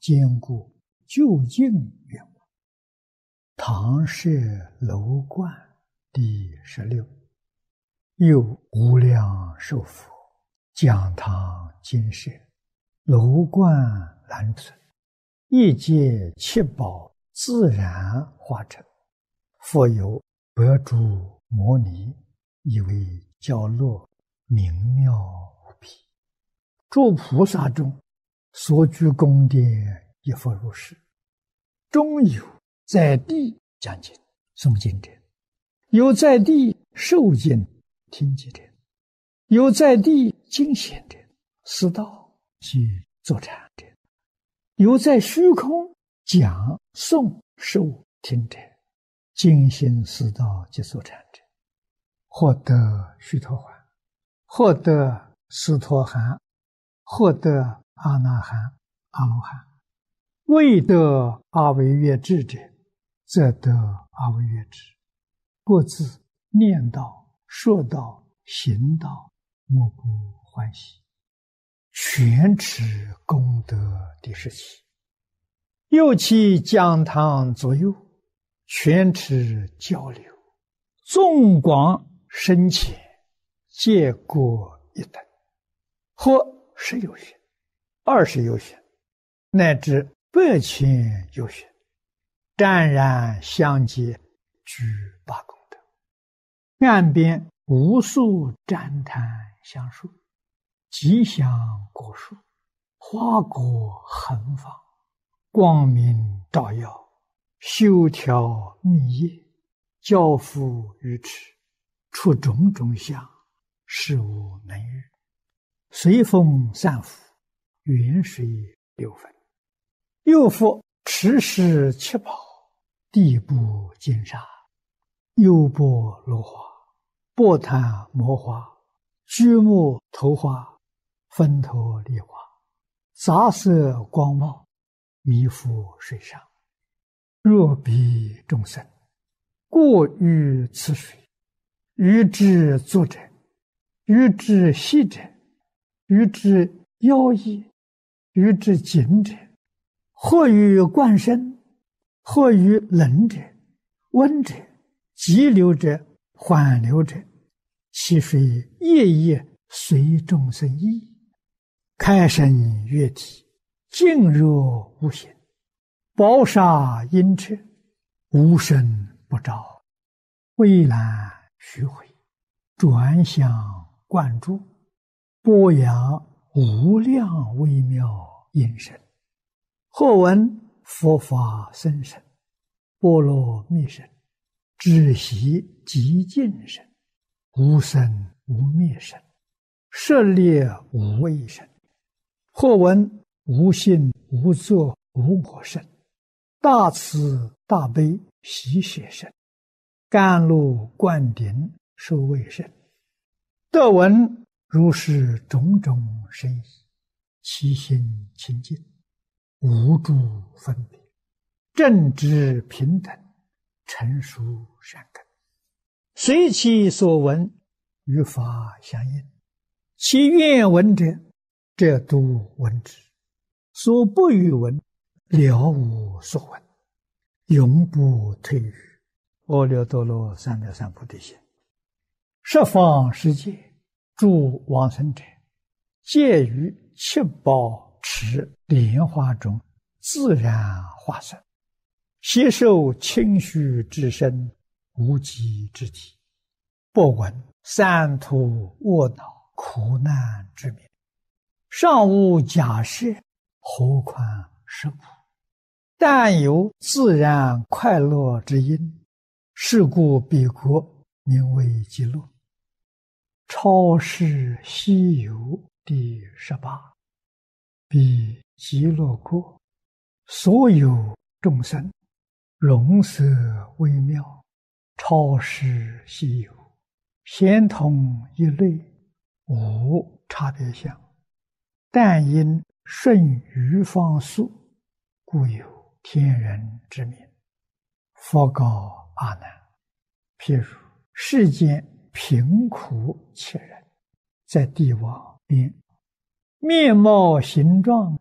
坚固究竟愿望。唐氏楼观第16。又无量寿佛讲堂金舍，楼观难存，一界七宝自然化成。复有百诸摩尼，以为教乐明妙无比。诸菩萨中所居宫殿亦复如是。中有在地讲经诵经者，有在地受经听经者，有在地经显者，思道及坐禅者，有在虚空讲诵受听者，精心思道及坐禅者，获得须陀洹，获得斯陀含，获得阿那含、阿罗汉。未得阿惟越致者，则得阿惟越致。各自念道、说道、行道，莫不欢喜。全持功德第17。又其讲堂左右，全持交流，纵广深浅，皆各一等，或10有许、20有许，乃至100千有许，湛然相接，具8功德。岸边无数旃檀香树，吉祥果树，花果横放，光明照耀，修条密叶，交付于池，出种种相，事无能喻。随风散伏，远水流分。又复持世七宝，地部金沙，优波罗花，波檀摩花，居木头花，分头梨花，杂色光茂，弥覆水上。若彼众生过于此水，于之作者，于之息者，于之妖异，于之紧者，或于灌身，或于冷者、温者、急流者、缓流者，其水夜夜随众生意，开生悦体，静若无形，宝沙阴彻，无声不照，蔚蓝虚回，转向灌注，播扬无量微妙音声。或闻佛法僧声，波罗蜜声，止息极静声，无生无灭声，舍猎无畏声。或闻无性无作无我声，大慈大悲喜舍声，甘露灌顶受畏声。得闻如是种种声意，其心清净，无诸分别，正直平等，成熟善根，随其所闻，与法相应。其愿闻者，则都闻之；所不欲闻，了无所闻，永不退于阿耨多罗三藐三菩提心。十方世界诸往生者，皆于七宝池莲花中自然化身，悉受清虚之身，无极之体，不闻三途卧恼苦难之名，尚无假设，何况是苦？但有自然快乐之因，是故彼国名为极乐。超世西游第18。彼极乐国，所有众生，容色微妙，超世西游，咸同一类，无差别相。但因顺于方速，故有天人之名。佛告阿难：譬如世间贫苦切人，在地网边，面貌形状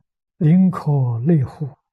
临可类护，